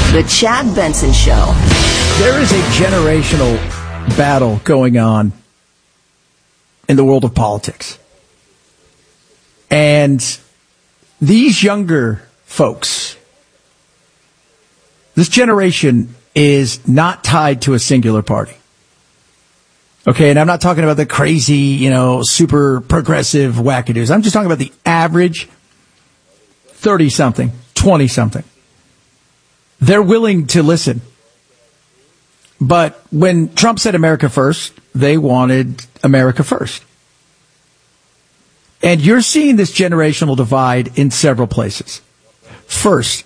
The Chad Benson Show. There is a generational battle going on in the world of politics. And these younger folks, this generation is not tied to a singular party. Okay, and I'm not talking about the crazy, super progressive wackadoos. I'm just talking about the average 30-something, 20-something. They're willing to listen. But when Trump said America first, they wanted America first. And you're seeing this generational divide in several places. First,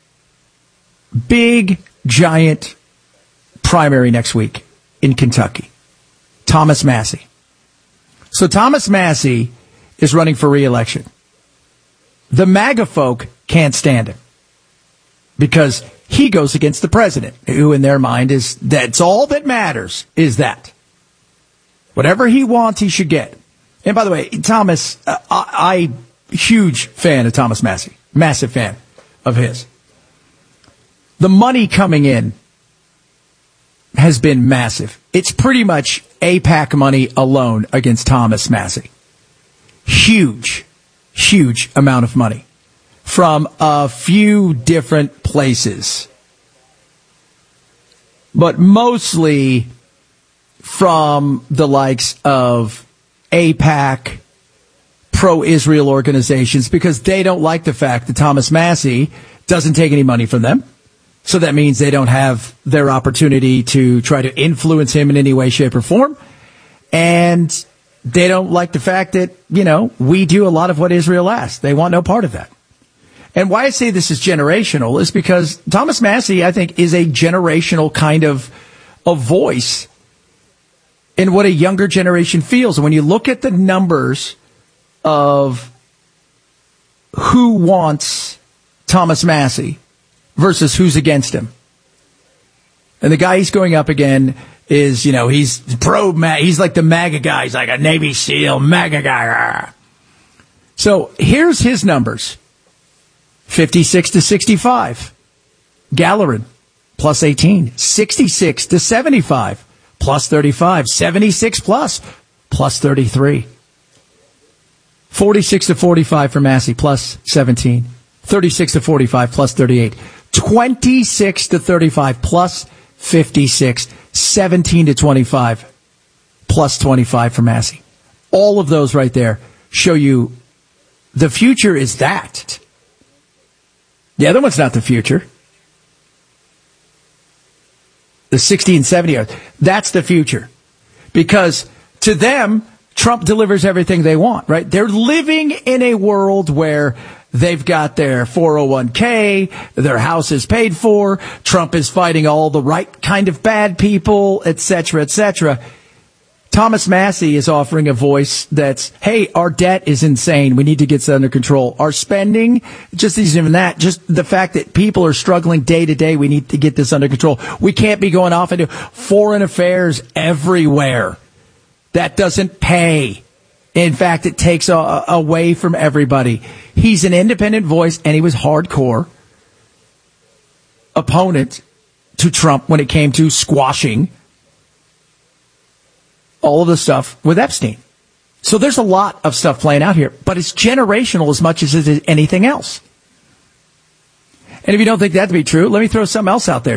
big, giant primary next week in Kentucky. Thomas Massie. So Thomas Massie is running for re-election. The MAGA folk can't stand him because he goes against the president, who in their mind that's all that matters is that. Whatever he wants, he should get. And by the way, Thomas, I huge fan of Thomas Massie. Massive fan of his. The money coming in has been massive. It's pretty much AIPAC money alone against Thomas Massie. Huge, huge amount of money from a few different places, but mostly from the likes of AIPAC, pro-Israel organizations, because they don't like the fact that Thomas Massie doesn't take any money from them. So that means they don't have their opportunity to try to influence him in any way, shape, or form. And they don't like the fact that, we do a lot of what Israel asks. They want no part of that. And why I say this is generational is because Thomas Massie, I think, is a generational kind of a voice in what a younger generation feels. And when you look at the numbers of who wants Thomas Massie versus who's against him. And the guy he's going up again is, he's he's like the MAGA guy. He's like a Navy SEAL MAGA guy. So here's his numbers. 56 to 65. Gallerin, plus 18. 66 to 75, plus 35. 76 plus 33. 46 to 45 for Massie, plus 17. 36 to 45, plus 38. 26 to 35, plus 56. 17 to 25, plus 25 for Massie. All of those right there show you the future is that. The other one's not the future. The 60 and 70 are. That's the future. Because to them, Trump delivers everything they want, right? They're living in a world where they've got their 401k, their house is paid for, Trump is fighting all the right kind of bad people, etc., etc. Thomas Massie is offering a voice that's, hey, our debt is insane. We need to get this under control. Our spending, just isn't even that, just the fact that people are struggling day to day. We need to get this under control. We can't be going off into foreign affairs everywhere. That doesn't pay. In fact, it takes away from everybody. He's an independent voice, and he was hardcore opponent to Trump when it came to squashing all of the stuff with Epstein. So there's a lot of stuff playing out here, but it's generational as much as it is anything else. And if you don't think that to be true, let me throw something else out there.